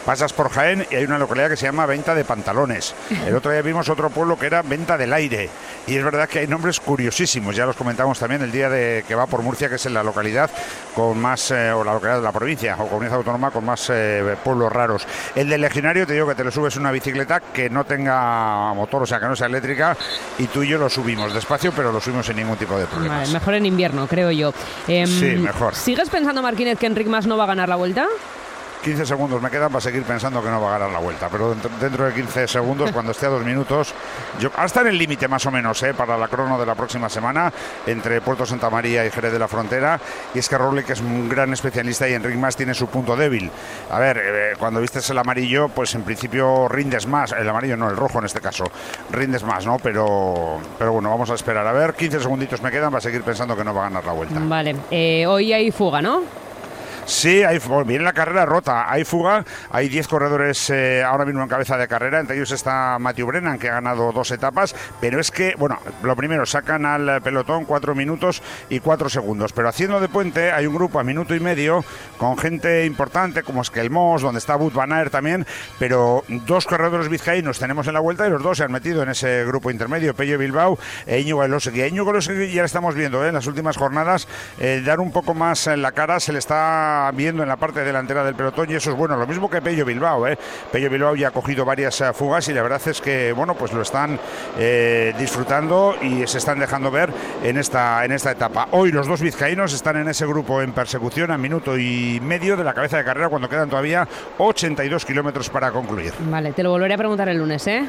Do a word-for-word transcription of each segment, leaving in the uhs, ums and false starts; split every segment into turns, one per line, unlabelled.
pasas por Jaén y hay una localidad que se llama Venta de Pantalones. El otro día vimos otro pueblo que era Venta del Aire. Y es verdad que hay nombres curiosísimos, ya los comentamos también el día de que va por Murcia, que es en la localidad con más, eh, o la localidad de la provincia, o comunidad autónoma con más eh, pueblos raros. El del Legionario, te digo que te lo subes en una bicicleta que no tenga motor, o sea, que no sea eléctrica, y tú y yo lo subimos despacio, pero lo subimos sin ningún tipo de problemas.
Vale, mejor en invierno, creo yo. Eh,
sí, mejor.
¿Sigues pensando, Marquínez, que Enric Mas no va a ganar la Vuelta?
quince segundos me quedan para seguir pensando que no va a ganar la Vuelta, pero dentro, dentro de quince segundos, cuando esté a dos minutos, yo, hasta en el límite más o menos, ¿eh? para la crono de la próxima semana, entre Puerto Santa María y Jerez de la Frontera, y es que Roglic es un gran especialista y Enric Mas tiene su punto débil. A ver, eh, cuando vistes el amarillo, pues en principio rindes más, el amarillo no, el rojo en este caso, rindes más, ¿no? Pero, pero bueno, vamos a esperar. A ver, quince segunditos me quedan para seguir pensando que no va a ganar la Vuelta.
Vale, eh, hoy hay fuga, ¿no?
Sí, hay, viene la carrera rota, hay fuga, hay diez corredores eh, ahora mismo en cabeza de carrera, entre ellos está Matthew Brennan, que ha ganado dos etapas, pero es que, bueno, lo primero, sacan al pelotón cuatro minutos y cuatro segundos, pero haciendo de puente hay un grupo a minuto y medio con gente importante como Esquelmós, donde está Wout van Aert también, pero dos corredores vizcaínos tenemos en la Vuelta y los dos se han metido en ese grupo intermedio, Pello Bilbao e Íñigo Elosegui. A Íñigo Elosegui ya lo estamos viendo ¿eh? en las últimas jornadas, eh, dar un poco más en la cara, se le está viendo en la parte delantera del pelotón y eso es bueno, lo mismo que Pello Bilbao, ¿eh? Pello Bilbao ya ha cogido varias uh, fugas y la verdad es que, bueno, pues lo están eh, disfrutando y se están dejando ver en esta, en esta etapa. Hoy los dos vizcaínos están en ese grupo en persecución a minuto y medio de la cabeza de carrera cuando quedan todavía ochenta y dos kilómetros para concluir.
Vale, te lo volveré a preguntar el lunes, ¿eh?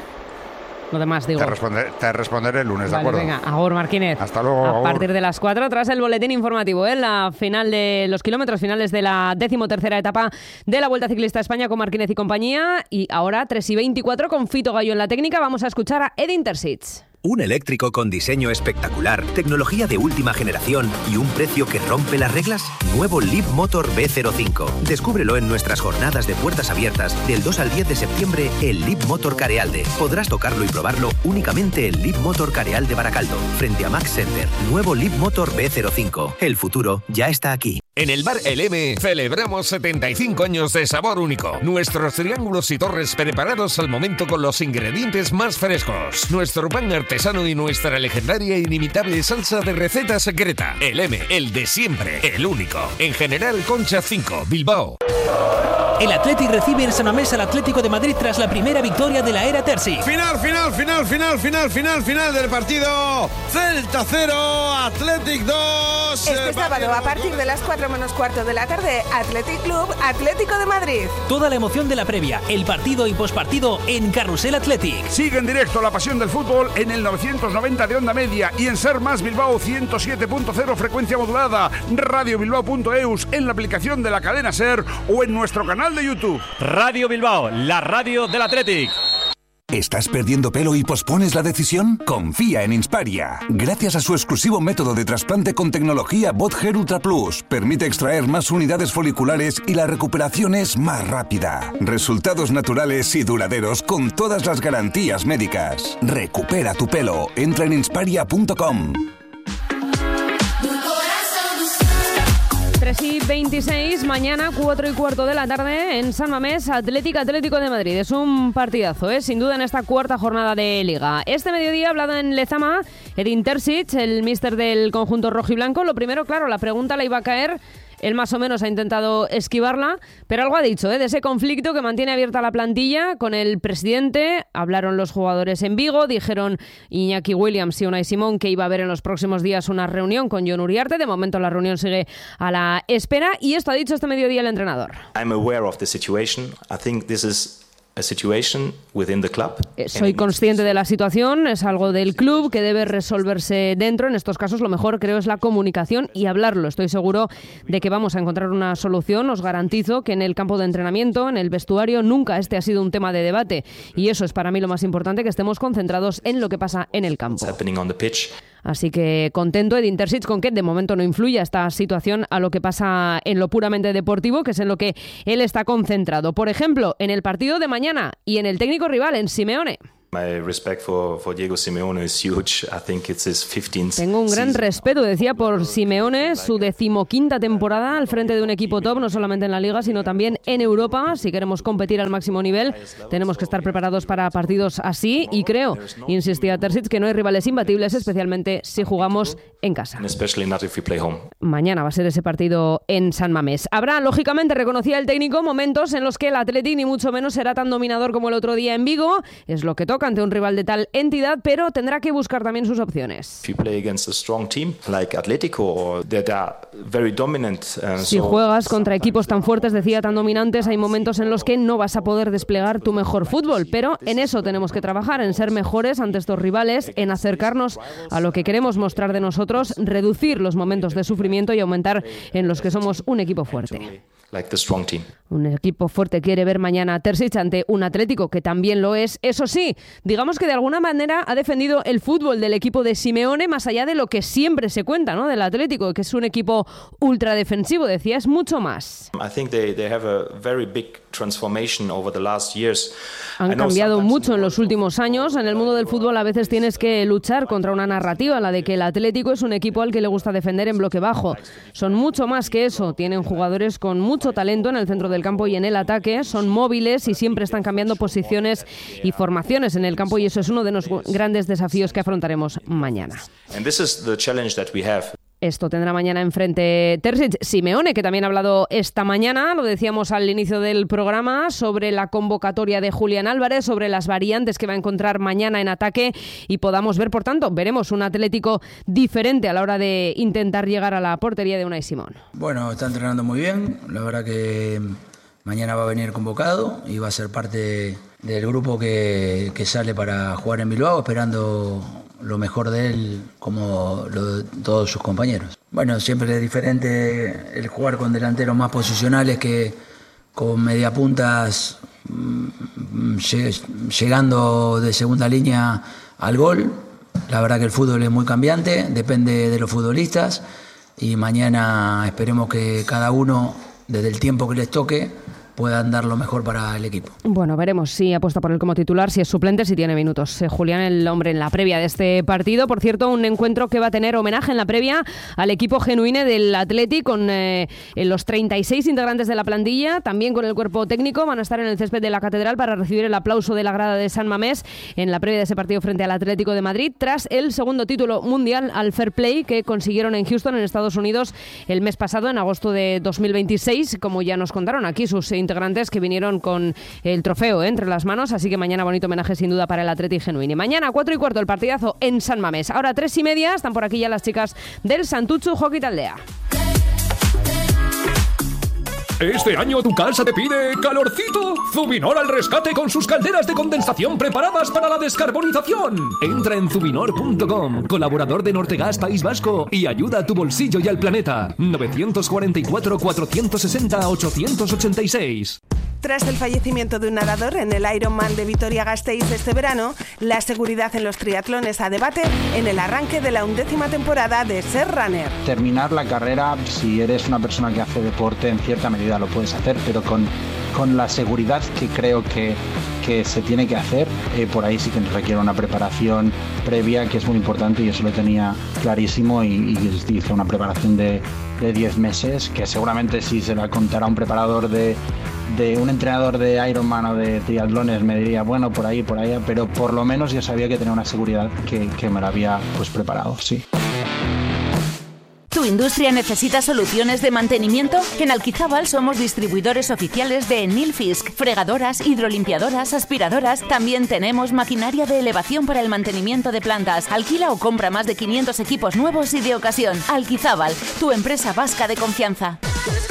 Lo demás, digo.
Te, responder, te responderé el lunes,
vale,
¿de acuerdo?
Venga, agur, Marquínez.
Hasta luego.
A
agur.
partir de las cuatro, tras el boletín informativo, ¿eh? La final de los kilómetros finales de la decimotercera etapa de la Vuelta Ciclista a España con Marquínez y compañía. Y ahora, tres y veinticuatro, con Fito Gallo en la técnica, vamos a escuchar a Ed Intersits.
Un eléctrico con diseño espectacular, tecnología de última generación y un precio que rompe las reglas. Nuevo Leap Motor B cero cinco. Descúbrelo en nuestras jornadas de puertas abiertas del dos al diez de septiembre en Leap Motor Carealde. Podrás tocarlo y probarlo únicamente en Leap Motor Carealde Baracaldo, frente a Max Center. Nuevo Leap Motor B cero cinco. El futuro ya está aquí.
En el Bar El M celebramos setenta y cinco años de sabor único. Nuestros triángulos y torres preparados al momento con los ingredientes más frescos. Nuestro pan artesano y nuestra legendaria e inimitable salsa de receta secreta. El M, el de siempre, el único. En General Concha cinco, Bilbao.
El Athletic recibe en San Mamés al Atlético de Madrid tras la primera victoria de la era Terzi.
Final, final, final, final, final, final, final del partido. Celta cero, Athletic dos.
Este sábado a partir de las cuatro menos cuarto de la tarde, Athletic Club, Atlético de Madrid.
Toda la emoción de la previa, el partido y pospartido en Carrusel Athletic.
Sigue en directo la pasión del fútbol en el novecientos noventa de onda media y en Ser Más Bilbao ciento siete punto cero frecuencia modulada, radio bilbao punto eus, en la aplicación de la cadena Ser o en nuestro canal de YouTube.
Radio Bilbao, la radio del Athletic.
¿Estás perdiendo pelo y pospones la decisión? Confía en Insparia. Gracias a su exclusivo método de trasplante con tecnología Bot Hair Ultra Plus, permite extraer más unidades foliculares y la recuperación es más rápida. Resultados naturales y duraderos con todas las garantías médicas. Recupera tu pelo. Entra en insparia punto com.
tres y veintiséis, mañana cuatro y cuarto de la tarde en San Mamés, Atlético Atlético de Madrid. Es un partidazo, ¿eh? Sin duda en esta cuarta jornada de Liga. Este mediodía ha hablado en Lezama Edin Terzic, el míster del conjunto rojiblanco. Lo primero, claro, la pregunta le iba a caer. Él más o menos ha intentado esquivarla, pero algo ha dicho, ¿eh? De ese conflicto que mantiene abierta la plantilla con el presidente. Hablaron los jugadores en Vigo, dijeron Iñaki Williams y Unai Simón que iba a haber en los próximos días una reunión con Jon Uriarte. De momento la reunión sigue a la espera y esto ha dicho este mediodía el entrenador.
I'm aware of the situation. I think this is a situation within the club.
Soy consciente de la situación, es algo del club que debe resolverse dentro. En estos casos lo mejor creo es la comunicación y hablarlo. Estoy seguro de que vamos a encontrar una solución. Os garantizo que en el campo de entrenamiento, en el vestuario, nunca este ha sido un tema de debate y eso es para mí lo más importante, que estemos concentrados en lo que pasa en el campo. Así que contento Edin Terzic con que de momento no influya esta situación a lo que pasa en lo puramente deportivo, que es en lo que él está concentrado. Por ejemplo, en el partido de mañana y en el técnico rival, en Simeone.
My respect for, for Diego Simeone is huge. I think it's his fifteenth
Tengo un gran
season.
respeto, decía, por Simeone, su decimoquinta temporada al frente de un equipo top, no solamente en la Liga, sino también en Europa. Si queremos competir al máximo nivel, tenemos que estar preparados para partidos así. Y creo, insistía Terzic, que no hay rivales imbatibles, especialmente si jugamos en casa.
Especially not if we play home.
Mañana va a ser ese partido en San Mamés. Habrá, lógicamente, reconocía el técnico, momentos en los que el Athletic ni mucho menos será tan dominador como el otro día en Vigo. Es lo que toca ante un rival de tal entidad, pero tendrá que buscar también sus opciones.
If you play against a strong team like Atletico, or that are very dominant, uh,
si
so
juegas contra equipos tan fuertes, decía, tan dominantes, hay momentos en los que no vas a poder desplegar tu mejor fútbol, pero en eso tenemos que trabajar, en ser mejores ante estos rivales, en acercarnos a lo que queremos mostrar de nosotros, reducir los momentos de sufrimiento y aumentar en los que somos un equipo fuerte.
like the strong team.
Un equipo fuerte quiere ver mañana a Terzic ante un Atlético que también lo es. Eso sí, digamos que de alguna manera ha defendido el fútbol del equipo de Simeone más allá de lo que siempre se cuenta, ¿no?, del Atlético, que es un equipo ultradefensivo. Decía, es mucho más.
I think they, they have a very big transformation over the last years.
Han cambiado mucho en los últimos años. En el mundo del fútbol a veces tienes que luchar contra una narrativa, la de que el Atlético es un equipo al que le gusta defender en bloque bajo. Son mucho más que eso. Tienen jugadores con mucho talento en el centro del campo y en el ataque. Son móviles y siempre están cambiando posiciones y formaciones en el campo, y eso es uno de los grandes desafíos que afrontaremos mañana.
And this is the challenge that we have.
Esto tendrá mañana enfrente Terzic. Simeone, que también ha hablado esta mañana, lo decíamos al inicio del programa, sobre la convocatoria de Julián Álvarez, sobre las variantes que va a encontrar mañana en ataque, y podamos ver, por tanto, veremos un Atlético diferente a la hora de intentar llegar a la portería de Unai Simón.
Bueno, está entrenando muy bien, la verdad que mañana va a venir convocado y va a ser parte del grupo que, que sale para jugar en Bilbao, esperando lo mejor de él como lo de todos sus compañeros. Bueno, siempre es diferente el jugar con delanteros más posicionales que con mediapuntas llegando de segunda línea al gol. La verdad que el fútbol es muy cambiante, depende de los futbolistas, y mañana esperemos que cada uno, desde el tiempo que les toque, puedan dar lo mejor para el equipo.
Bueno, veremos si apuesta por él como titular, si es suplente, si tiene minutos. Eh, Julián, el hombre en la previa de este partido. Por cierto, un encuentro que va a tener homenaje en la previa al equipo genuine del Athletic, con eh, los treinta y seis integrantes de la plantilla, también con el cuerpo técnico. Van a estar en el césped de la Catedral para recibir el aplauso de la grada de San Mamés en la previa de ese partido frente al Atlético de Madrid, tras el segundo título mundial al Fair Play que consiguieron en Houston, en Estados Unidos, el mes pasado, en agosto de dos mil veintiséis, como ya nos contaron aquí sus integrantes, que vinieron con el trofeo ¿eh? entre las manos. Así que mañana bonito homenaje sin duda para el Athletic genuino. Mañana cuatro y cuarto el partidazo en San Mamés. Ahora tres y media están por aquí ya las chicas del Santutxu Hockey Taldea.
¿Este año tu casa te pide calorcito? Zubinor al rescate con sus calderas de condensación preparadas para la descarbonización. Entra en zubinor punto com, colaborador de Nortegas País Vasco, y ayuda a tu bolsillo y al planeta. nueve cuatro cuatro, cuatro seis cero, ocho ocho seis.
Tras el fallecimiento de un nadador en el Ironman de Vitoria-Gasteiz este verano, la seguridad en los triatlones a debate en el arranque de la undécima temporada de Ser Runner.
Terminar la carrera, si eres una persona que hace deporte, en cierta medida lo puedes hacer, pero con, con la seguridad que creo que, que se tiene que hacer, eh, por ahí sí que requiere una preparación previa que es muy importante, y eso lo tenía clarísimo, y, y hice una preparación de de diez meses, que seguramente si se la contara un preparador de, de un entrenador de Ironman o de triatlones me diría, bueno, por ahí, por allá, pero por lo menos yo sabía que tenía una seguridad que, que me la había pues preparado, sí.
¿Tu industria necesita soluciones de mantenimiento? En Alquizábal somos distribuidores oficiales de Nilfisk, fregadoras, hidrolimpiadoras, aspiradoras. También tenemos maquinaria de elevación para el mantenimiento de plantas. Alquila o compra más de quinientos equipos nuevos y de ocasión. Alquizábal, tu empresa vasca de confianza.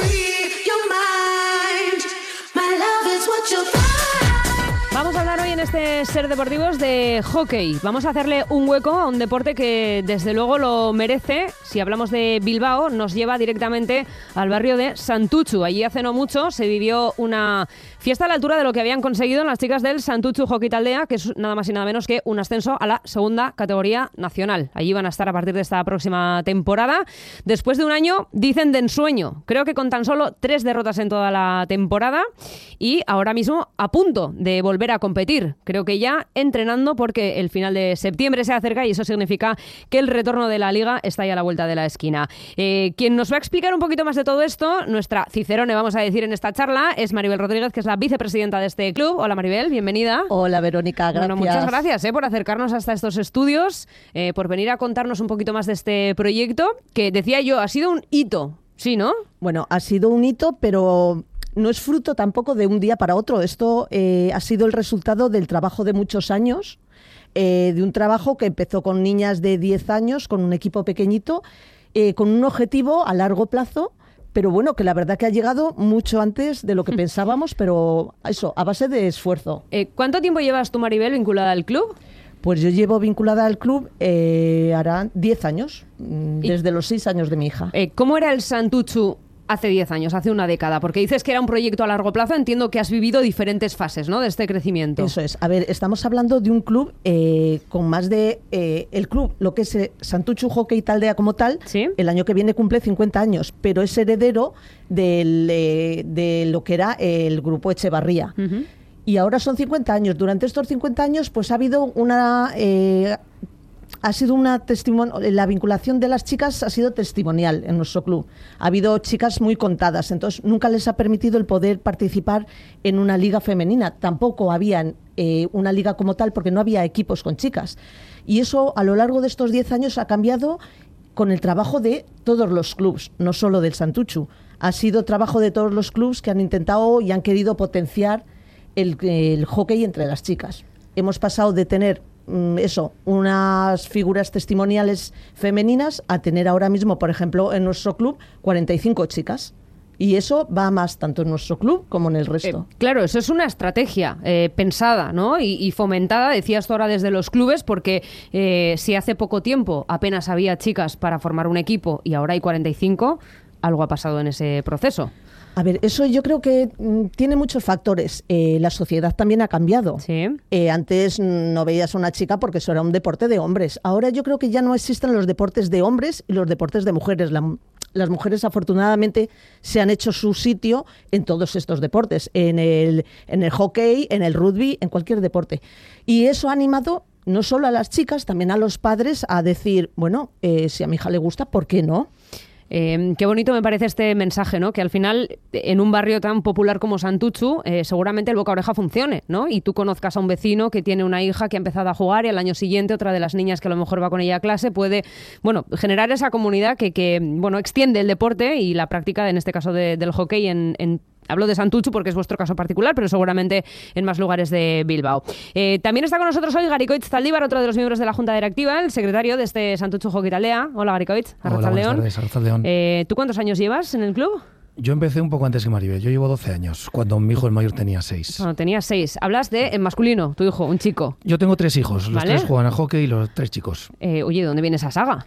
Vamos a hablar hoy en este Ser Deportivos de hockey. Vamos a hacerle un hueco a un deporte que desde luego lo merece. Si hablamos de Bilbao, nos lleva directamente al barrio de Santutxu. Allí hace no mucho se vivió una fiesta a la altura de lo que habían conseguido las chicas del Santutxu Hockey Taldea, que es nada más y nada menos que un ascenso a la segunda categoría nacional. Allí van a estar a partir de esta próxima temporada. Después de un año, dicen, de ensueño. Creo que con tan solo tres derrotas en toda la temporada, y ahora mismo a punto de volver a competir competir. Creo que ya entrenando porque el final de septiembre se acerca y eso significa que el retorno de la Liga está ya a la vuelta de la esquina. Eh, quien nos va a explicar un poquito más de todo esto, nuestra cicerone, vamos a decir, en esta charla, es Maribel Rodríguez, que es la vicepresidenta de este club. Hola Maribel, bienvenida.
Hola Verónica, gracias.
Bueno, muchas gracias eh, por acercarnos hasta estos estudios, eh, por venir a contarnos un poquito más de este proyecto, que decía yo, ha sido un hito, ¿sí, no?
Bueno, ha sido un hito, pero no es fruto tampoco de un día para otro. Esto eh, ha sido el resultado del trabajo de muchos años, eh, de un trabajo que empezó con niñas de diez años, con un equipo pequeñito, eh, con un objetivo a largo plazo, pero bueno, que la verdad que ha llegado mucho antes de lo que pensábamos, pero eso, a base de esfuerzo.
Eh, ¿Cuánto tiempo llevas tú, Maribel, vinculada al club?
Pues yo llevo vinculada al club, eh, hará diez años, desde los seis años de mi hija.
Eh, ¿Cómo era el Santutxu hace diez años, hace una década? Porque dices que era un proyecto a largo plazo, entiendo que has vivido diferentes fases, ¿no?, de este crecimiento.
Eso es. A ver, estamos hablando de un club eh, con más de... Eh, el club, lo que es eh, Santutxu Hockey Taldea como tal, ¿sí?, el año que viene cumple cincuenta años, pero es heredero del, eh, de lo que era el grupo Echevarría. Uh-huh. Y ahora son cincuenta años. Durante estos cincuenta años, pues ha habido una... Eh, ha sido una testimonio... La vinculación de las chicas ha sido testimonial en nuestro club. Ha habido chicas muy contadas, entonces nunca les ha permitido el poder participar en una liga femenina. Tampoco había eh, una liga como tal, porque no había equipos con chicas. Y eso, a lo largo de estos diez años, ha cambiado con el trabajo de todos los clubs, no solo del Santutxu. Ha sido trabajo de todos los clubs que han intentado y han querido potenciar El, el hockey entre las chicas. Hemos pasado de tener mm, eso, unas figuras testimoniales femeninas a tener ahora mismo, por ejemplo, en nuestro club, cuarenta y cinco chicas. Y eso va más tanto en nuestro club como en el resto.
Eh, claro, eso es una estrategia eh, pensada, ¿no? Y, y fomentada, decías tú ahora, desde los clubes, porque eh, si hace poco tiempo apenas había chicas para formar un equipo y ahora hay cuarenta y cinco, algo ha pasado en ese proceso.
A ver, eso yo creo que mm, tiene muchos factores. Eh, la sociedad también ha cambiado.
Sí.
Eh, antes no veías a una chica porque eso era un deporte de hombres. Ahora yo creo que ya no existen los deportes de hombres y los deportes de mujeres. La, las mujeres afortunadamente se han hecho su sitio en todos estos deportes, en el, en el hockey, en el rugby, en cualquier deporte. Y eso ha animado no solo a las chicas, también a los padres a decir, bueno, eh, si a mi hija le gusta, ¿por qué no?
Eh, qué bonito me parece este mensaje, ¿no? Que al final, en un barrio tan popular como Santutxu, eh, seguramente el boca a oreja funcione, ¿no? Y tú conozcas a un vecino que tiene una hija que ha empezado a jugar y al año siguiente otra de las niñas que a lo mejor va con ella a clase puede, bueno, generar esa comunidad que, que bueno, extiende el deporte y la práctica, en este caso de, del hockey en, en hablo de Santutxu porque es vuestro caso particular, pero seguramente en más lugares de Bilbao. Eh, también está con nosotros hoy Garikoitz Zaldívar, otro de los miembros de la Junta Directiva, el secretario de este Santutxu Hockey Taldea. Hola Garikoitz, Arratsaldeon.
Hola, buenas tardes,
eh, ¿Tú cuántos años llevas en el club?
Yo empecé un poco antes que Maribel, yo llevo doce años, cuando mi hijo el mayor tenía seis.
Bueno, tenía seis. Hablas de en masculino, tu hijo, un chico.
Yo tengo tres hijos, los
¿Vale?
tres juegan a hockey y los tres chicos.
Eh, oye, ¿de dónde viene esa saga?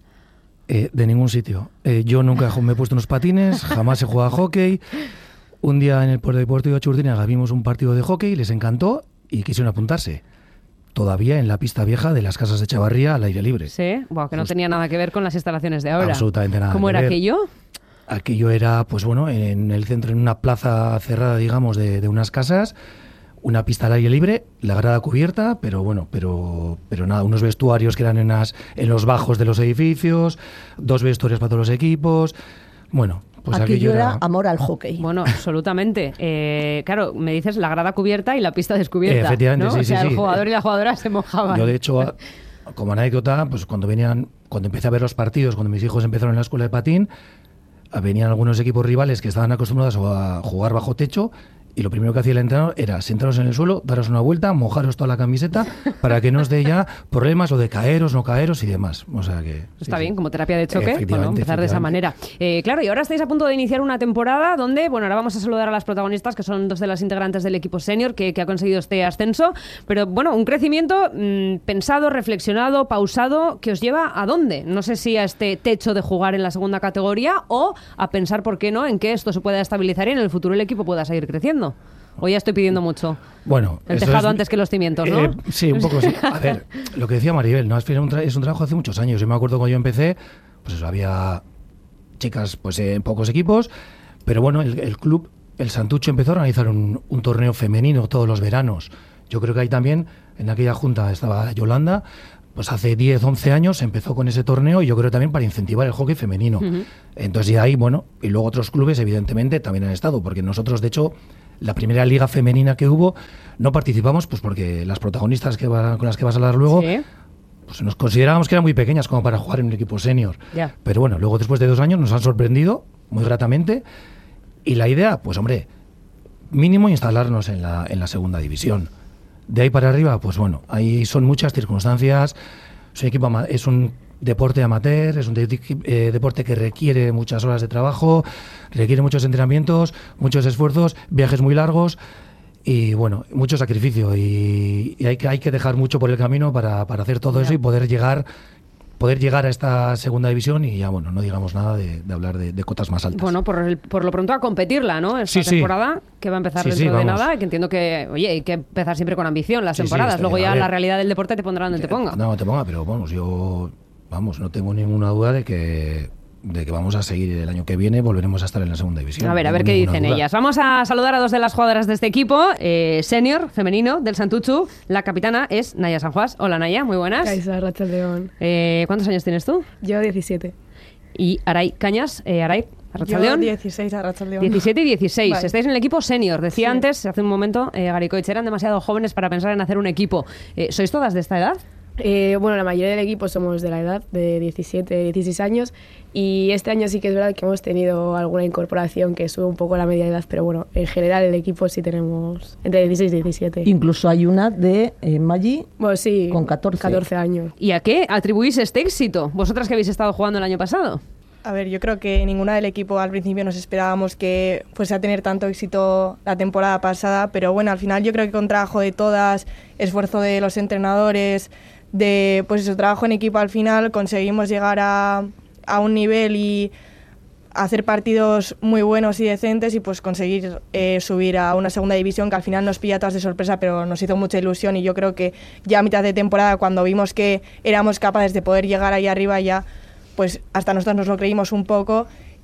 Eh, de ningún sitio. Eh, yo nunca me he puesto unos patines, jamás he jugado a hockey. Un día en el Puerto Deportivo de Churtinaga vimos un partido de hockey, les encantó y quisieron apuntarse. Todavía en la pista vieja de las casas de Chavarría al aire libre.
Sí, bueno, que no tenía nada que ver con las instalaciones de ahora.
Absolutamente nada.
¿Cómo era
ver.
aquello?
Aquello era, pues bueno, en el centro, en una plaza cerrada, digamos, de, de unas casas, una pista al aire libre, la grada cubierta, pero bueno, pero pero nada, unos vestuarios que eran en, las, en los bajos de los edificios, dos vestuarios para todos los equipos, bueno... Pues
aquello era, era amor al hockey.
Bueno, absolutamente. Eh, claro, me dices la grada cubierta y la pista descubierta.
Eh, efectivamente,
¿no?
sí,
o sea,
sí,
el
sí.
jugador y la jugadora se mojaban.
Yo, de hecho, como anécdota, pues cuando venían, cuando empecé a ver los partidos, cuando mis hijos empezaron en la escuela de patín, venían algunos equipos rivales que estaban acostumbrados a jugar bajo techo. Y lo primero que hacía el entrenador era sentaros en el suelo, daros una vuelta, mojaros toda la camiseta para que no os dé ya problemas o de caeros, no caeros y demás. O sea que
está
sí,
bien,
sí.
como terapia de choque, bueno, empezar de esa manera. Eh, claro, y ahora estáis a punto de iniciar una temporada donde, bueno, ahora vamos a saludar a las protagonistas, que son dos de las integrantes del equipo senior que, que ha conseguido este ascenso. Pero bueno, un crecimiento mmm, pensado, reflexionado, pausado, que os lleva ¿a dónde? No sé si a este techo de jugar en la segunda categoría o a pensar, ¿por qué no?, en que esto se pueda estabilizar y en el futuro el equipo pueda seguir creciendo. ¿O ya estoy pidiendo mucho?
Bueno,
el tejado
es,
antes que los cimientos, ¿no?
Eh, sí, un poco sí. A ver, lo que decía Maribel, ¿no? Es un, tra- es un trabajo hace muchos años. Yo me acuerdo cuando yo empecé, pues eso, había chicas pues en pocos equipos, pero bueno, el, el club, el Santutxu, empezó a organizar un, un torneo femenino todos los veranos. Yo creo que ahí también, en aquella junta estaba Yolanda, pues hace diez, once años empezó con ese torneo y yo creo también para incentivar el hockey femenino. Uh-huh. Entonces, y ahí, bueno, y luego otros clubes, evidentemente, también han estado, porque nosotros, de hecho, la primera liga femenina que hubo, no participamos, pues porque las protagonistas que va, con las que vas a hablar luego, ¿sí? Pues nos considerábamos que eran muy pequeñas como para jugar en un equipo senior. Yeah. Pero bueno, luego después de dos años nos han sorprendido muy gratamente y la idea, pues hombre, mínimo instalarnos en la, en la segunda división. De ahí para arriba, pues bueno, ahí son muchas circunstancias, es un, equipo, es un deporte amateur, es un de, eh, deporte que requiere muchas horas de trabajo, requiere muchos entrenamientos, muchos esfuerzos, viajes muy largos y bueno, mucho sacrificio y, y hay, que, hay que dejar mucho por el camino para, para hacer todo yeah. eso y poder llegar poder llegar a esta segunda división y ya, bueno, no digamos nada de, de hablar de, de cotas más altas.
Bueno, por, el, por lo pronto a competirla, ¿no? Esta
sí,
temporada
sí.
que va a empezar
sí,
dentro
sí,
de nada, que entiendo que, oye, hay que empezar siempre con ambición las
sí,
temporadas,
sí,
luego
bien,
ya la realidad del deporte te pondrá donde te ponga.
No, te ponga, pero vamos, yo, vamos, no tengo ninguna duda de que de que vamos a seguir el año que viene, volveremos a estar en la segunda división.
A ver,
no
a ver qué dicen duda. ellas. Vamos a saludar a dos de las jugadoras de este equipo, eh, senior, femenino, del Santuchu. La capitana es Naya Sanjuas. Hola, Naya, muy buenas.
Kaisa, Rachel León.
Eh, ¿Cuántos años tienes tú?
Yo diecisiete.
Y Aray Cañas, eh, Aray,
Yo
León.
dieciséis, Arrachal León.
diecisiete y dieciséis. Vale. Estáis en el equipo senior. Decía
sí.
antes, hace un momento, eh, Garicoich, eran demasiado jóvenes para pensar en hacer un equipo. Eh, ¿Sois todas de esta edad?
Eh, bueno, la mayoría del equipo somos de la edad de diecisiete, dieciséis años y este año sí que es verdad que hemos tenido alguna incorporación que sube un poco la media edad, pero bueno, en general el equipo sí tenemos entre dieciséis y diecisiete.
Incluso hay una de eh, Maggi
bueno, sí,
con catorce.
catorce años.
¿Y a qué atribuís este éxito? ¿Vosotras que habéis estado jugando el año pasado?
A ver, yo creo que ninguna del equipo al principio nos esperábamos que fuese a tener tanto éxito la temporada pasada, pero bueno, al final yo creo que con trabajo de todas, esfuerzo de los entrenadores, de pues eso, trabajo en equipo, al final conseguimos llegar a, a un nivel y hacer partidos muy buenos y decentes y pues conseguir eh, subir a una segunda división que al final nos pilla todas de sorpresa, pero nos hizo mucha ilusión y yo creo que ya a mitad de temporada, cuando vimos que éramos capaces de poder llegar ahí arriba, ya pues hasta nosotros nos lo creímos un poco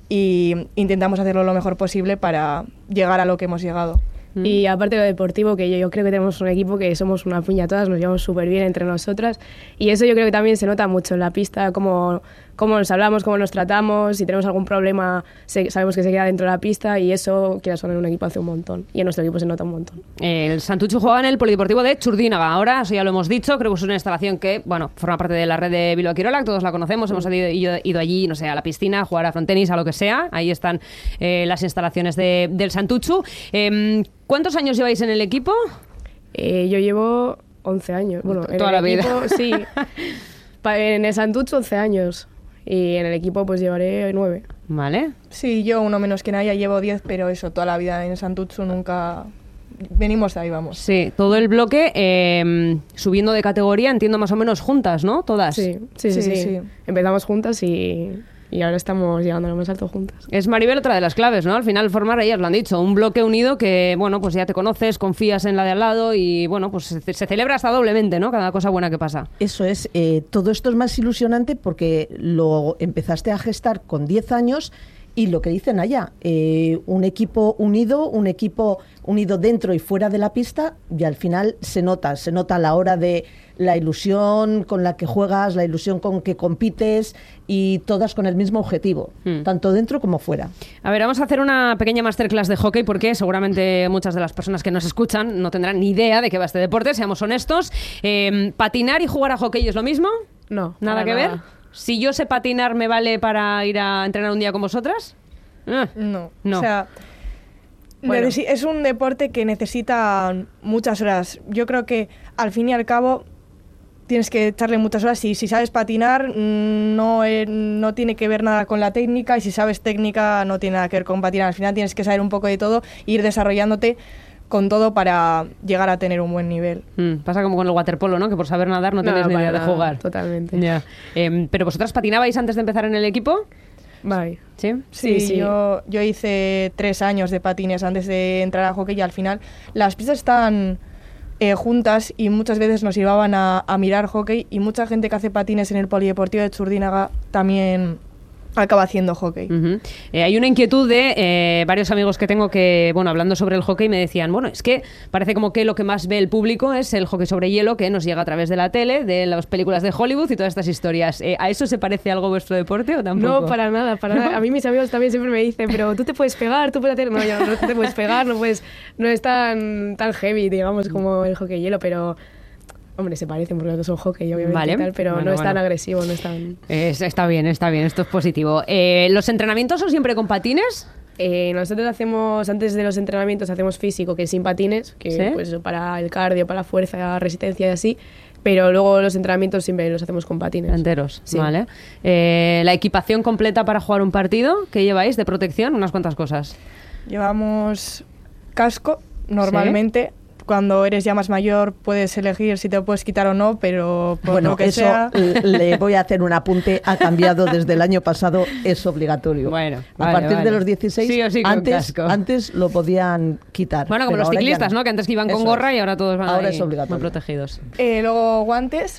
y intentamos hacerlo lo mejor posible para llegar a lo que hemos llegado.
Y aparte de lo deportivo, que yo, yo creo que tenemos un equipo que somos una piña todas, nos llevamos súper bien entre nosotras y eso yo creo que también se nota mucho en la pista, cómo, cómo nos hablamos, cómo nos tratamos, si tenemos algún problema se, sabemos que se queda dentro de la pista y eso, quieras o no, en un equipo hace un montón y en nuestro equipo se nota un montón.
El Santuchu juega en el Polideportivo de Churdínaga, ahora, eso ya lo hemos dicho, creo que es una instalación que, bueno, forma parte de la red de Bilbao Quirolac, todos la conocemos, hemos ido, ido, ido allí, no sé, a la piscina, a jugar a frontenis, a lo que sea, ahí están eh, las instalaciones de, del Santuchu. Eh, ¿Cuántos años lleváis en el equipo?
Eh, yo llevo once años. Bueno, en
toda
el
la
equipo,
vida.
Sí. En el Santuchu once años. Y en el equipo pues llevaré nueve.
Vale.
Sí, yo uno menos que Naya llevo diez, pero eso, toda la vida en el Santuchu nunca... Venimos de ahí, vamos.
Sí, todo el bloque eh, subiendo de categoría, entiendo más o menos juntas, ¿no? Todas.
Sí, sí, sí. sí, sí. sí. Empezamos juntas y... Y ahora estamos llegando a lo más alto juntas.
Es Maribel otra de las claves, ¿no? Al final formar, ellas lo han dicho, un bloque unido que, bueno, pues ya te conoces, confías en la de al lado y, bueno, pues se, se celebra hasta doblemente, ¿no? Cada cosa buena que pasa.
Eso es. Eh, todo esto es más ilusionante porque lo empezaste a gestar con diez años y lo que dicen allá, eh, un equipo unido, un equipo unido dentro y fuera de la pista y al final se nota, se nota a la hora de la ilusión con la que juegas, la ilusión con que compites y todas con el mismo objetivo, hmm. tanto dentro como fuera.
A ver, vamos a hacer una pequeña masterclass de hockey porque seguramente muchas de las personas que nos escuchan no tendrán ni idea de qué va este deporte, seamos honestos. Eh, ¿Patinar y jugar a hockey es lo mismo?
No.
¿Nada que
nada.
ver? Si yo sé patinar, ¿me vale para ir a entrenar un día con vosotras?
Eh, no.
no.
O sea, bueno. Es un deporte que necesita muchas horas. Yo creo que al fin y al cabo tienes que echarle muchas horas y si sabes patinar no, eh, no tiene que ver nada con la técnica y si sabes técnica no tiene nada que ver con patinar. Al final tienes que saber un poco de todo e ir desarrollándote con todo para llegar a tener un buen nivel.
Mm, pasa como con el waterpolo, ¿no? Que por saber nadar no, no tenéis ni idea de jugar.
Totalmente.
Ya. Eh, ¿Pero vosotras patinabais antes de empezar en el equipo?
Bye.
¿Sí?
Sí, sí, sí. Yo, yo hice tres años de patines antes de entrar a hockey y al final las pistas están eh, juntas y muchas veces nos llevaban a, a mirar hockey y mucha gente que hace patines en el Polideportivo de Churdínaga también acaba haciendo hockey.
Uh-huh. Eh, hay una inquietud de eh, varios amigos que tengo que, bueno, hablando sobre el hockey me decían, bueno, es que parece como que lo que más ve el público es el hockey sobre hielo que nos llega a través de la tele, de las películas de Hollywood y todas estas historias. Eh, ¿A eso se parece algo vuestro deporte o tampoco?
No, para nada, para nada. A mí mis amigos también siempre me dicen, pero tú te puedes pegar, tú puedes hacer... No, yo no te puedes pegar, no puedes... No es tan, tan heavy, digamos, como el hockey hielo, pero... Hombre, se parecen porque son hockey, obviamente,
vale.
y tal, pero
bueno,
no es
bueno.
tan agresivo, no es tan...
Es, está bien, está bien, esto es positivo. Eh, ¿Los entrenamientos son siempre con patines?
Eh, nosotros hacemos, antes de los entrenamientos, hacemos físico, que es sin patines, que
¿Sí?
pues para el cardio, para la fuerza, resistencia y así, pero luego los entrenamientos siempre los hacemos con patines.
Enteros,
sí.
Vale. Eh, ¿La equipación completa para jugar un partido? ¿Qué lleváis de protección? Unas cuantas cosas.
Llevamos casco, normalmente... ¿Sí? Cuando eres ya más mayor puedes elegir si te lo puedes quitar o no, pero por
bueno,
lo que
eso
sea...
le voy a hacer un apunte, ha cambiado desde el año pasado, es obligatorio.
Bueno,
a
vale,
partir
vale.
de los dieciséis,
sí o sí,
antes,
casco.
antes lo podían quitar.
Bueno, como los ciclistas, ¿no? Que antes que iban con
eso
gorra
es.
y ahora todos van
ahora
ahí
es obligatorio.
muy protegidos.
Eh, luego guantes,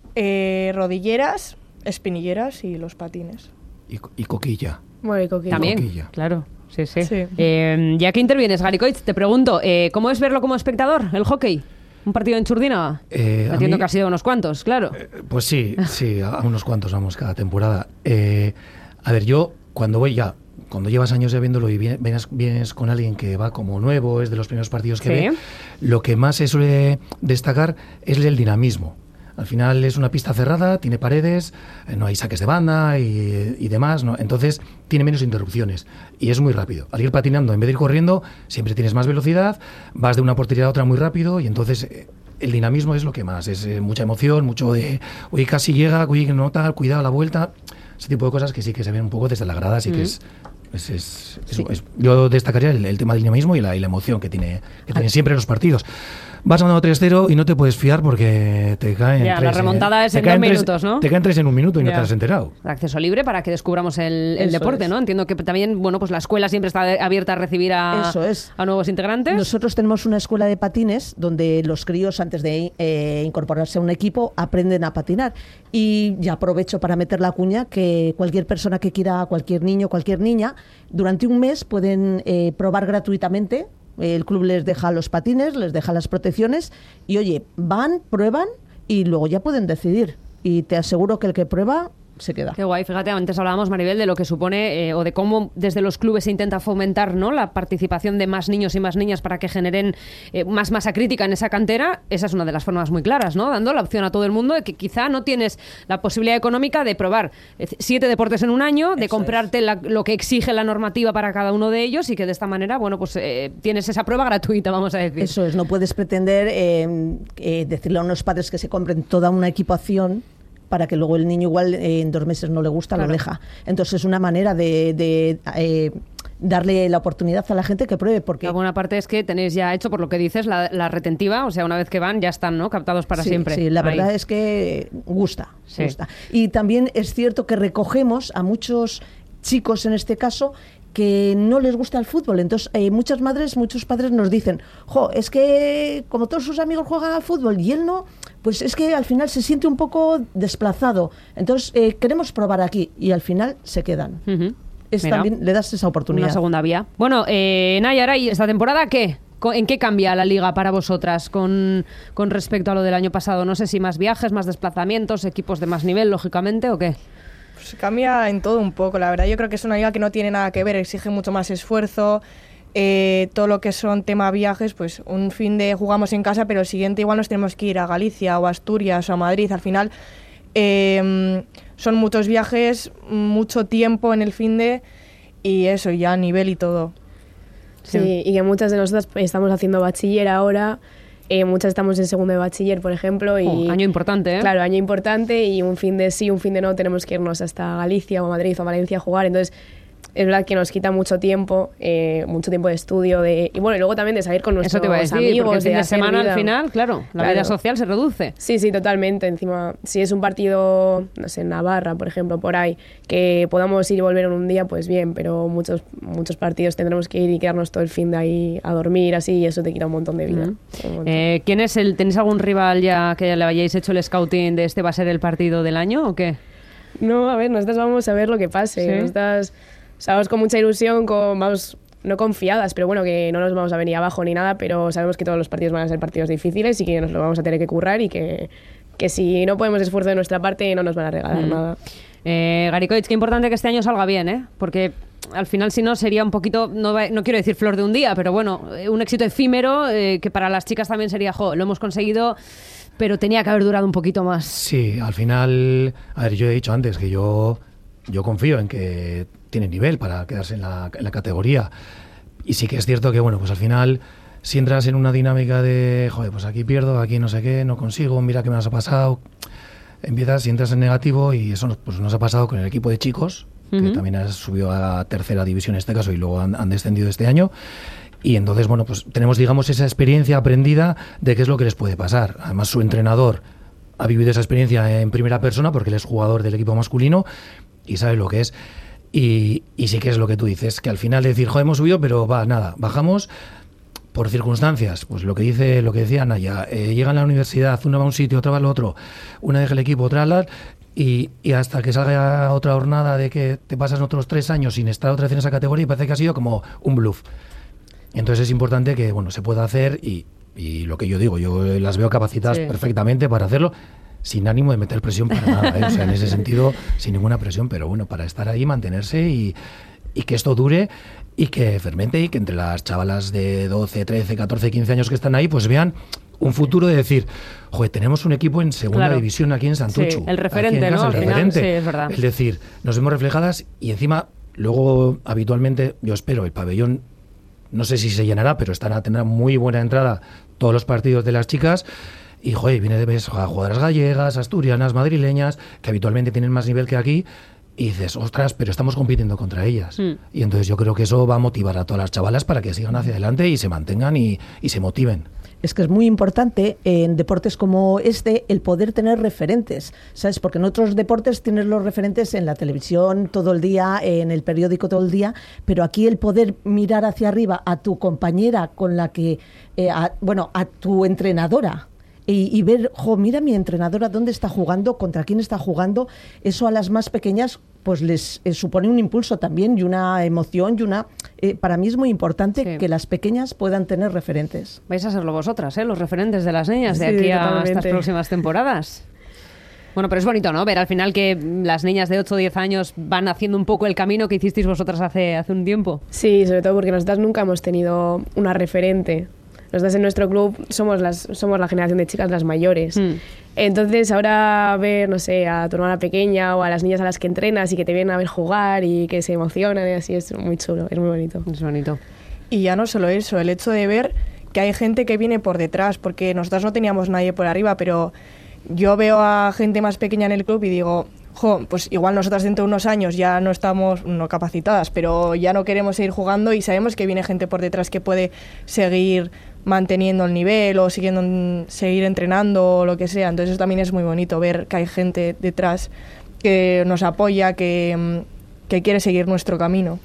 eh, rodilleras, espinilleras y los patines.
Y, y coquilla.
Bueno, y coquilla.
También,
coquilla.
claro. Sí, sí.
Sí.
Eh, ya que intervienes, Gary Coitz, te pregunto, eh, ¿cómo es verlo como espectador, el hockey? ¿Un partido en Churdínaga?
Eh,
Entiendo
mí,
que ha sido unos cuantos, claro.
Eh, pues sí, sí, a unos cuantos vamos cada temporada. Eh, a ver, yo cuando voy ya, cuando llevas años ya viéndolo y vienes, vienes con alguien que va como nuevo, es de los primeros partidos que
sí.
ve, lo que más se suele destacar es el dinamismo. Al final es una pista cerrada, tiene paredes, eh, no hay saques de banda y, y demás, ¿no? Entonces tiene menos interrupciones y es muy rápido. Al ir patinando, en vez de ir corriendo, siempre tienes más velocidad, vas de una portería a otra muy rápido y entonces eh, el dinamismo es lo que más, es eh, mucha emoción, mucho de, oye, casi llega, oye, no tal, cuidado la vuelta, ese tipo de cosas que sí que se ven un poco desde la grada, así mm. que es... Es, es, es, sí. es, yo destacaría el, el tema del dinamismo y la, y la emoción que tiene que tienen siempre los partidos. Vas ganando tres cero y no te puedes fiar porque te caen
ya,
tres.
La remontada
eh,
es en dos minutos, ¿no?
Te caen tres en un minuto y
ya.
no te has enterado.
Acceso libre para que descubramos el, el deporte,
es.
¿no? Entiendo que también, bueno, pues la escuela siempre está abierta a recibir a,
Eso es.
a nuevos integrantes.
Nosotros tenemos una escuela de patines donde los críos, antes de eh, incorporarse a un equipo, aprenden a patinar. Y ya aprovecho para meter la cuña que cualquier persona que quiera, cualquier niño, cualquier niña, durante un mes pueden eh, probar gratuitamente. El club les deja los patines, les deja las protecciones y, oye, van, prueban y luego ya pueden decidir. Y te aseguro que el que prueba se queda.
Qué guay, fíjate, antes hablábamos, Maribel, de lo que supone eh, o de cómo desde los clubes se intenta fomentar, ¿no?, la participación de más niños y más niñas para que generen eh, más masa crítica en esa cantera. Esa es una de las formas muy claras, ¿no?, dando la opción a todo el mundo de que quizá no tienes la posibilidad económica de probar eh, siete deportes en un año, de Eso comprarte la, lo que exige la normativa para cada uno de ellos y que de esta manera, bueno, pues eh, tienes esa prueba gratuita, vamos a decir.
Eso es, no puedes pretender eh, eh, decirle a unos padres que se compren toda una equipación para que luego el niño igual eh, en dos meses no le gusta, claro. lo deja. Entonces es una manera de, de eh, darle la oportunidad a la gente que pruebe. Porque
la buena parte es que tenéis ya hecho, por lo que dices, la, la retentiva, o sea, una vez que van ya están, ¿no?, captados para
sí,
siempre.
Sí, la
Ahí.
verdad es que gusta,
sí.
gusta. Y también es cierto que recogemos a muchos chicos, en este caso, que no les gusta el fútbol. Entonces, eh, muchas madres, muchos padres nos dicen, jo, es que como todos sus amigos juegan al fútbol y él no, pues es que al final se siente un poco desplazado. Entonces, eh, queremos probar aquí y al final se quedan.
Uh-huh.
Es
Mira,
también le das esa oportunidad.
Una segunda vía. Bueno, eh, Nayara, ¿y esta temporada qué? ¿En qué cambia la liga para vosotras con, con respecto a lo del año pasado? No sé si más viajes, más desplazamientos, equipos de más nivel, lógicamente, ¿o qué?
Pues cambia en todo un poco, la verdad. Yo creo que es una liga que no tiene nada que ver, exige mucho más esfuerzo. Eh, todo lo que son tema viajes, pues un fin de jugamos en casa, pero el siguiente igual nos tenemos que ir a Galicia o a Asturias o a Madrid. Al final eh, son muchos viajes, mucho tiempo en el fin de y eso, ya a nivel y todo.
Sí, sí, y que muchas de nosotras estamos haciendo bachiller ahora. Eh, muchas estamos en segundo de bachiller, por ejemplo. Y,
oh, año importante, ¿eh?
Claro, año importante y un fin de sí, un fin de no, tenemos que irnos hasta Galicia o Madrid o Valencia a jugar. Entonces, es verdad que nos quita mucho tiempo, eh, mucho tiempo de estudio de y bueno, y luego también de salir con nuestros
Eso te iba a decir,
amigos.
Porque el fin de,
de
semana
vida.
Al final, claro, la claro. vida social se reduce.
Sí, sí, totalmente. Encima, si es un partido, no sé, en Navarra, por ejemplo, por ahí, que podamos ir y volver en un día, pues bien, pero muchos muchos partidos tendremos que ir y quedarnos todo el fin de ahí a dormir, así, y eso te quita un montón de vida.
Uh-huh. montón. Eh, ¿Quién es el, ¿Tenéis algún rival ya que le hayáis hecho el scouting de este va a ser el partido del año o qué?
No, a ver, nosotros vamos a ver lo que pase.
¿Sí?
Nosotras, o sea, vamos con mucha ilusión, con, vamos, no confiadas, pero bueno, que no nos vamos a venir abajo ni nada, pero sabemos que todos los partidos van a ser partidos difíciles y que nos lo vamos a tener que currar y que, que si no ponemos esfuerzo de nuestra parte no nos van a regalar
Mm.
nada.
Eh, Garicoich, qué importante que este año salga bien, ¿eh? Porque al final, si no, sería un poquito, no, va- no quiero decir flor de un día, pero bueno, eh, un éxito efímero eh, que para las chicas también sería, jo, lo hemos conseguido, pero tenía que haber durado un poquito más.
Sí, al final, a ver, yo he dicho antes que yo, yo confío en que tiene nivel para quedarse en la, en la categoría. Y sí que es cierto que, bueno, pues al final, si entras en una dinámica de, joder, pues aquí pierdo, aquí no sé qué, no consigo, mira qué me ha pasado, empiezas y entras en negativo, y eso nos, pues nos ha pasado con el equipo de chicos, que
Ujú.
también ha subido a tercera división en este caso y luego han, han descendido este año. Y entonces, bueno, pues tenemos, digamos, esa experiencia aprendida de qué es lo que les puede pasar. Además, su entrenador ha vivido esa experiencia en primera persona porque él es jugador del equipo masculino y sabe lo que es. Y, y sí que es lo que tú dices, que al final decir, joder, hemos subido, pero va, nada, bajamos por circunstancias. Pues lo que dice, lo que decía Naya, eh, llegan a la universidad, una va a un sitio, otra va al otro, una deja el equipo, otra al otro, y, y hasta que salga otra jornada de que te pasas otros tres años sin estar otra vez en esa categoría y parece que ha sido como un bluff. Entonces es importante que, bueno, se pueda hacer y, y lo que yo digo, yo las veo capacitadas
Sí.
perfectamente para hacerlo, sin ánimo de meter presión para nada, ¿eh? O sea, en ese sentido, sin ninguna presión, pero bueno, para estar ahí, mantenerse y, y que esto dure y que fermente y que entre las chavalas de doce, trece, catorce, quince años que están ahí, pues vean un futuro de decir, joder, tenemos un equipo en segunda
Claro.
división aquí en Santuchu.
Sí, el referente,
aquí en casa,
¿no?
el
Al final,
referente.
sí, es verdad.
Es decir, nos vemos reflejadas y encima, luego, habitualmente, yo espero, el pabellón, no sé si se llenará, pero estará a tener muy buena entrada todos los partidos de las chicas. Y, joder, viene de ves a jugadoras gallegas, asturianas, madrileñas, que habitualmente tienen más nivel que aquí. Y dices, ostras, pero estamos compitiendo contra ellas.
Mm.
Y entonces yo creo que eso va a motivar a todas las chavalas para que sigan hacia adelante y se mantengan y, y se motiven.
Es que es muy importante en deportes como este el poder tener referentes, ¿sabes? Porque en otros deportes tienes los referentes en la televisión todo el día, en el periódico todo el día, pero aquí el poder mirar hacia arriba a tu compañera con la que, eh, a- bueno, a tu entrenadora. Y, y ver, jo, mira mi entrenadora dónde está jugando, contra quién está jugando, eso a las más pequeñas pues les eh, supone un impulso también y una emoción y una... eh, para mí es muy importante
Sí.
que las pequeñas puedan tener referentes.
Vais a serlo vosotras, ¿eh? Los referentes de las niñas de
Sí,
aquí a
totalmente.
estas próximas temporadas. Bueno, pero es bonito, ¿no? Ver al final que las niñas de ocho o diez años van haciendo un poco el camino que hicisteis vosotras hace, hace un tiempo.
Sí, sobre todo porque nosotras nunca hemos tenido una referente. Nosotras en nuestro club somos las somos la generación de chicas las mayores. Entonces ahora ver, no sé, a tu hermana pequeña o a las niñas a las que entrenas y que te vienen a ver jugar y que se emocionan y así, es muy chulo, es muy bonito.
Es bonito.
Y ya no solo eso, el hecho de ver que hay gente que viene por detrás, porque nosotras no teníamos nadie por arriba, pero yo veo a gente más pequeña en el club y digo, jo, pues igual nosotras dentro de unos años ya no estamos no capacitadas, pero ya no queremos seguir jugando y sabemos que viene gente por detrás que puede seguir manteniendo el nivel o siguiendo, seguir entrenando o lo que sea. Entonces eso también es muy bonito ver que hay gente detrás que nos apoya, que, que quiere seguir nuestro camino.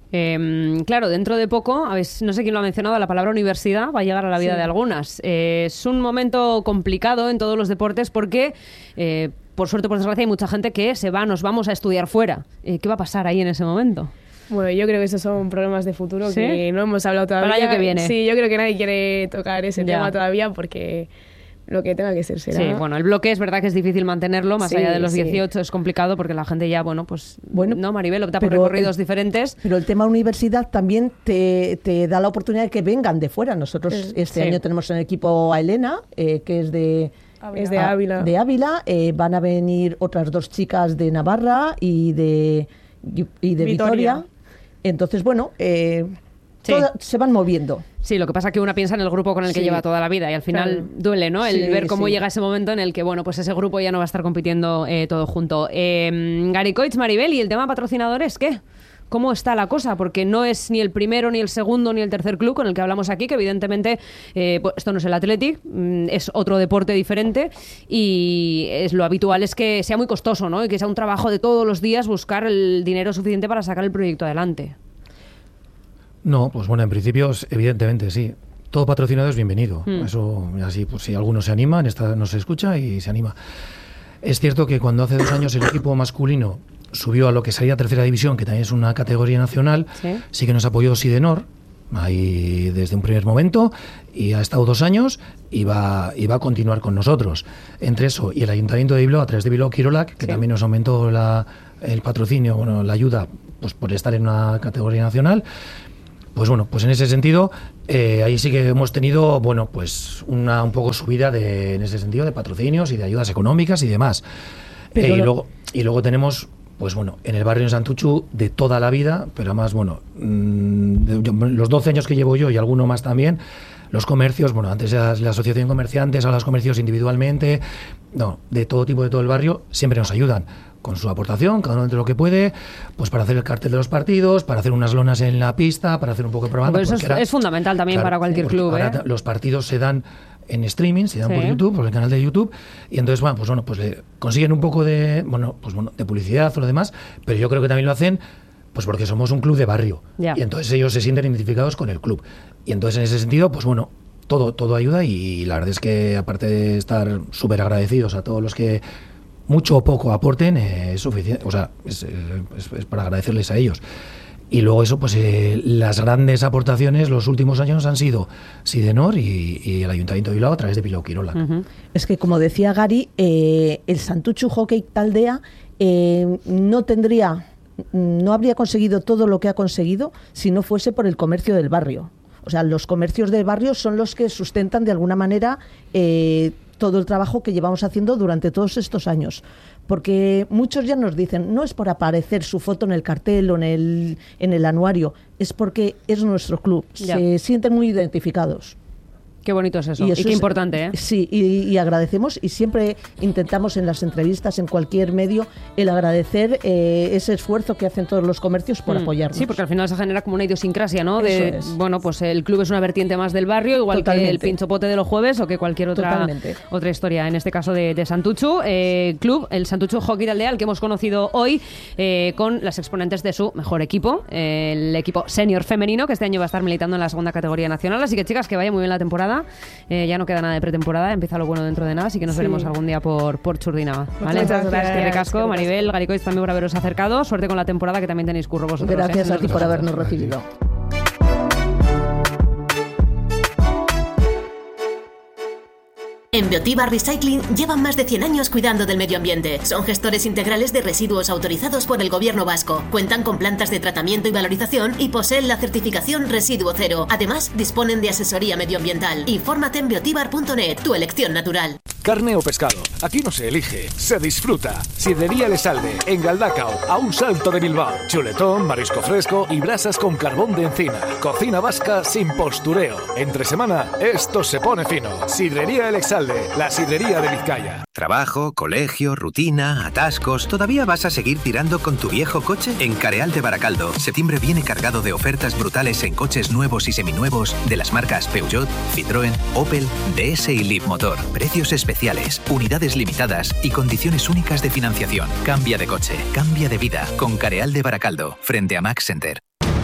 Eh, claro, dentro de poco, a ver, no sé quién lo ha mencionado, la palabra universidad va a llegar a la vida
Sí.
de algunas. Eh, es un momento complicado en todos los deportes porque, eh, por suerte o por desgracia, hay mucha gente que se va, nos vamos a estudiar fuera. Eh, ¿Qué va a pasar ahí en ese momento?
Bueno, yo creo que esos son problemas de futuro
¿Sí?
que no hemos hablado todavía.
Para el año que viene.
Sí, yo creo que nadie quiere tocar ese
Ya.
tema todavía porque lo que tenga que ser será.
Sí, bueno, el bloque es verdad que es difícil mantenerlo, más
Sí,
allá de los
sí.
dieciocho es complicado porque la gente ya, bueno, pues,
Bueno,
no, Maribel, opta por
pero
recorridos
el-
diferentes.
Pero el tema universidad también te, te da la oportunidad de que vengan de fuera. Nosotros
Eh,
este
sí.
año tenemos en el equipo a Elena, eh, que es de...
Es de
a-
Ávila.
De Ávila. Eh, van a venir otras dos chicas de Navarra y de, y de
Vitoria.
Vitoria. Entonces, bueno, eh,
Sí.
toda- se van moviendo.
Sí, lo que pasa es que una piensa en el grupo con el que
Sí.
lleva toda la vida y al final
Claro.
duele, ¿no? El
Sí,
ver cómo
sí.
llega ese momento en el que, bueno, pues ese grupo ya no va a estar compitiendo eh, todo junto. Eh, Garicoich, Maribel, ¿y el tema patrocinadores qué? ¿Cómo está la cosa? Porque no es ni el primero, ni el segundo, ni el tercer club con el que hablamos aquí, que evidentemente eh, pues esto no es el Athletic, mm, es otro deporte diferente y es lo habitual es que sea muy costoso, ¿no? Y que sea un trabajo de todos los días buscar el dinero suficiente para sacar el proyecto adelante.
No, pues bueno, en principio, es- evidentemente, sí. Todo patrocinado es bienvenido.
Mm.
Eso, así, pues si alguno se anima, en esta no se escucha y se anima. Es cierto que cuando hace dos años el equipo masculino subió a lo que sería tercera división, que también es una categoría nacional, sí, sí que nos apoyó Sidenor ahí desde un primer momento, y ha estado dos años y va, y va a continuar con nosotros. Entre eso y el Ayuntamiento de Bilbao, a través de Bilbao Kirolak, que sí, también nos aumentó la, el patrocinio, bueno, la ayuda, pues por estar en una categoría nacional. Pues bueno, pues en ese sentido, eh, ahí sí que hemos tenido, bueno, pues una un poco subida de, en ese sentido, de patrocinios y de ayudas económicas y demás. Eh, y, luego, y luego tenemos, pues bueno, en el barrio de Santuchu de toda la vida, pero además, bueno, mmm, de, yo, los doce años que llevo yo y alguno más también, los comercios, bueno, antes era la asociación de comerciantes, ahora los comercios individualmente, no, de todo tipo, de todo el barrio, siempre nos ayudan con su aportación, cada uno entre lo que puede, pues para hacer el cartel de los partidos, para hacer unas lonas en la pista, para hacer un poco de propaganda.
Pues eso es, era, es fundamental también, claro, para cualquier club, ¿eh?
Los partidos se dan en streaming, se dan sí, por YouTube, por el canal de YouTube, y entonces, bueno, pues bueno, pues le consiguen un poco de, bueno, pues bueno, de publicidad o lo demás, pero yo creo que también lo hacen pues porque somos un club de barrio, yeah, y entonces ellos se sienten identificados con el club, y entonces en ese sentido, pues bueno, todo, todo ayuda, y la verdad es que aparte de estar súper agradecidos a todos los que mucho o poco aporten, eh, es suficiente, o sea, es, es, es para agradecerles a ellos. Y luego eso, pues eh, las grandes aportaciones los últimos años han sido Sidenor y, y el Ayuntamiento de Bilbao a través de Bilbao Kirolak.
Uh-huh. Es que, como decía Gary, eh, el Santuchu Hockey Taldea eh, no tendría, no habría conseguido todo lo que ha conseguido si no fuese por el comercio del barrio. O sea, los comercios del barrio son los que sustentan de alguna manera eh, todo el trabajo que llevamos haciendo durante todos estos años. Porque muchos ya nos dicen, no es por aparecer su foto en el cartel o en el, en el anuario, es porque es nuestro club, ya, se sienten muy identificados.
Qué bonito es eso, y, eso y qué es importante, ¿eh?
Sí, y, y agradecemos, y siempre intentamos en las entrevistas, en cualquier medio, el agradecer eh, ese esfuerzo que hacen todos los comercios por mm. apoyarnos.
Sí, porque al final se genera como una idiosincrasia, ¿no? De, bueno, pues el club es una vertiente más del barrio, igual Totalmente. que el pinchopote de los jueves o que cualquier otra, otra historia, en este caso de, de Santuchu. Eh, club, el Santuchu Hockey Taldea, al que hemos conocido hoy eh, con las exponentes de su mejor equipo, eh, el equipo senior femenino, que este año va a estar militando en la segunda categoría nacional. Así que, chicas, que vaya muy bien la temporada. Eh, ya no queda nada de pretemporada, empieza lo bueno dentro de nada, así que nos sí. veremos algún día por, por Churdinaba, ¿vale? Muchas gracias, que recasco, Maribel, Garicois, también por haberos acercado, suerte con la temporada, que también tenéis curro vosotros.
Gracias
¿eh?
a ti por habernos recibido.
En Biotiba Recycling llevan más de cien años cuidando del medio ambiente. Son gestores integrales de residuos autorizados por el Gobierno vasco. Cuentan con plantas de tratamiento y valorización y poseen la certificación Residuo Cero. Además, disponen de asesoría medioambiental. Infórmate en biotibar punto net, tu elección natural.
Carne o pescado, aquí no se elige, se disfruta. Sidrería Lesalde, en Galdacao, a un salto de Bilbao. Chuletón, marisco fresco y brasas con carbón de encina. Cocina vasca sin postureo. Entre semana, esto se pone fino. Sidrería El Exalde, la sidrería de Vizcaya.
Trabajo, colegio, rutina, atascos... ¿Todavía vas a seguir tirando con tu viejo coche? En Careal de Baracaldo, septiembre viene cargado de ofertas brutales en coches nuevos y seminuevos de las marcas Peugeot, Citroën, Opel, D S y Leapmotor. Precios especiales, unidades limitadas y condiciones únicas de financiación. Cambia de coche, cambia de vida con Careal de Baracaldo, frente a Max Center.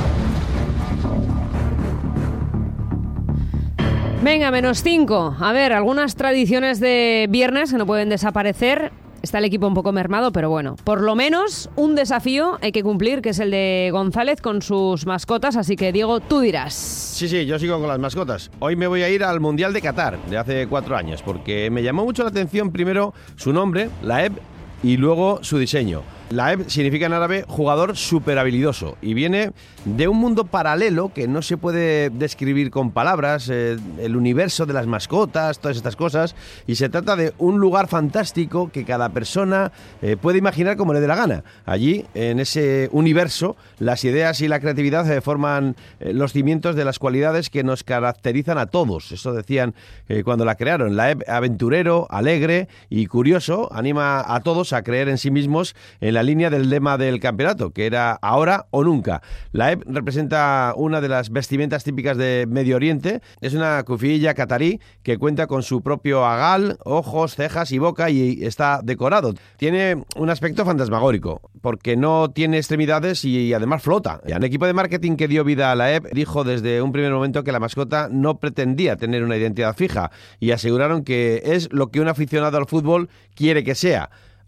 Venga, menos cinco. A ver, algunas tradiciones de viernes que no pueden desaparecer. Está el equipo un poco mermado, pero bueno, por lo menos un desafío hay que cumplir, que es el de González con sus mascotas. Así que, Diego, tú dirás.
Sí, sí, yo sigo con las mascotas. Hoy me voy a ir al Mundial de Qatar, de hace cuatro años, porque me llamó mucho la atención primero su nombre, Laeb, y luego su diseño. Laeb significa en árabe jugador súper habilidoso y viene de un mundo paralelo que no se puede describir con palabras, eh, el universo de las mascotas, todas estas cosas, y se trata de un lugar fantástico que cada persona eh, puede imaginar como le dé la gana. Allí, en ese universo, las ideas y la creatividad eh, forman eh, los cimientos de las cualidades que nos caracterizan a todos. Eso decían eh, cuando la crearon. Laeb, aventurero, alegre y curioso, anima a todos a creer en sí mismos en la línea del lema del campeonato, que era ahora o nunca. Laeb representa una de las vestimentas típicas de Medio Oriente. Es una cufilla catarí que cuenta con su propio agal, ojos, cejas y boca, y está decorado. Tiene un aspecto fantasmagórico, porque no tiene extremidades y además flota. El equipo de marketing que dio vida a Laeb dijo desde un primer momento que la mascota no pretendía tener una identidad fija y aseguraron que es lo que un aficionado al fútbol quiere que sea.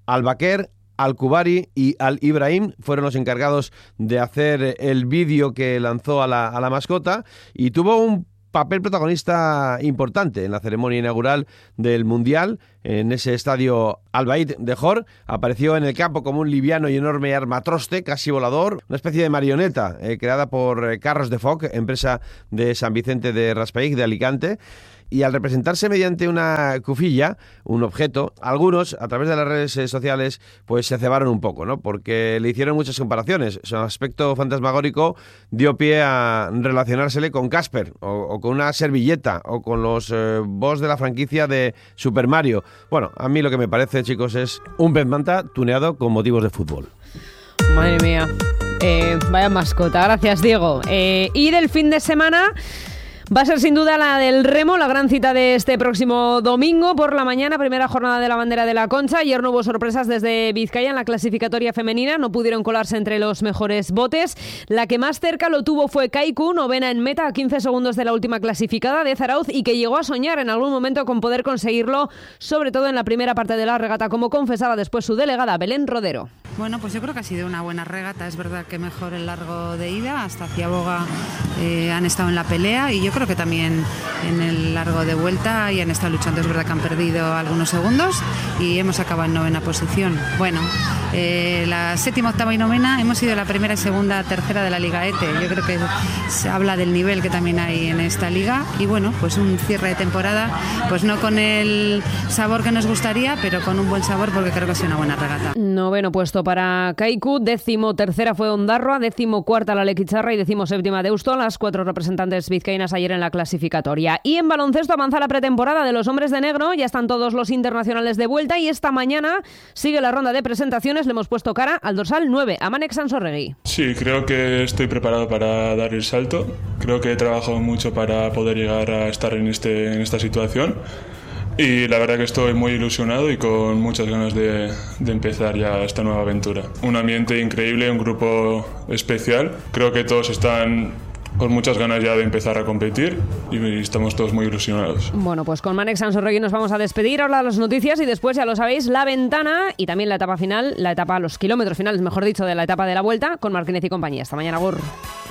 Al-Bakr, Al-Kubari y Al-Ibrahim fueron los encargados de hacer el vídeo que lanzó a la, a la mascota, y tuvo un papel protagonista importante en la ceremonia inaugural del Mundial. En ese estadio Al Bayt de Jor apareció en el campo como un liviano y enorme armatroste casi volador, una especie de marioneta eh, creada por eh, Carros de Foc, empresa de San Vicente de Raspeig de Alicante. Y al representarse mediante una cufilla, un objeto, algunos, a través de las redes sociales, pues se cebaron un poco, ¿no? Porque le hicieron muchas comparaciones. Su aspecto fantasmagórico dio pie a relacionársele con Casper, o, o con una servilleta, o con los eh, boss de la franquicia de Super Mario. Bueno, a mí lo que me parece, chicos, es un pez manta tuneado con motivos de fútbol.
Madre mía. Eh, vaya mascota. Gracias, Diego. Eh, y del fin de semana... va a ser sin duda la del remo, la gran cita de este próximo domingo por la mañana, primera jornada de la bandera de la Concha. Ayer no hubo sorpresas desde Vizcaya en la clasificatoria femenina, no pudieron colarse entre los mejores botes. La que más cerca lo tuvo fue Kaiku, novena en meta a quince segundos de la última clasificada de Zarauz, y que llegó a soñar en algún momento con poder conseguirlo, sobre todo en la primera parte de la regata, como confesaba después su delegada Belén Rodero.
Bueno, pues yo creo que ha sido una buena regata. Es verdad que mejor el largo de ida, hasta Ciaboga eh, han estado en la pelea, y yo creo que también en el largo de vuelta y han estado luchando. Es verdad que han perdido algunos segundos y hemos acabado en novena posición. Bueno, eh, la séptima, octava y novena hemos sido la primera, segunda, tercera de la Liga E T E. Yo creo que se habla del nivel que también hay en esta liga, y bueno, pues un cierre de temporada, pues no con el sabor que nos gustaría, pero con un buen sabor, porque creo que ha sido una buena regata.
Noveno puesto para Kaiku, décimo tercera fue Ondarroa, décimo cuarta la Lequicharra y décimo séptima Deusto, las cuatro representantes vizcaínas ayer en la clasificatoria. Y en baloncesto avanza la pretemporada de los hombres de negro, ya están todos los internacionales de vuelta, y esta mañana sigue la ronda de presentaciones. Le hemos puesto cara al dorsal nueve, a Manek Sansorregui.
Sí, creo que estoy preparado para dar el salto. Creo que he trabajado mucho para poder llegar a estar en, este, en esta situación. Y la verdad que estoy muy ilusionado y con muchas ganas de, de empezar ya esta nueva aventura. Un ambiente increíble, un grupo especial. Creo que todos están con muchas ganas ya de empezar a competir y estamos todos muy ilusionados.
Bueno, pues con Manek Sansorregui nos vamos a despedir, ahora las noticias y después, ya lo sabéis, la ventana y también la etapa final, la etapa, los kilómetros finales, mejor dicho, de la etapa de la vuelta con Martínez y compañía. Hasta mañana, Gur.